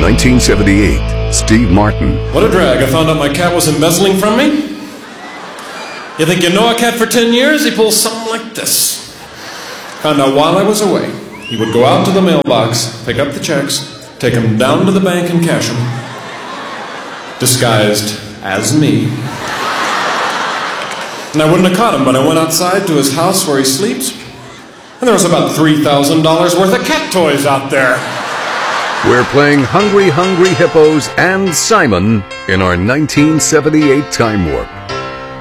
1978, Steve Martin. What a drag. I found out my cat was embezzling from me. You think you know a cat for 10 years? He pulls something like this. Found out while I was away, he would go out to the mailbox, pick up the checks, take them down to the bank and cash them. Disguised as me. And I wouldn't have caught him, but I went outside to his house where he sleeps, and there was about $3,000 worth of cat toys out there. We're playing Hungry Hungry Hippos and Simon in our 1978 Time Warp.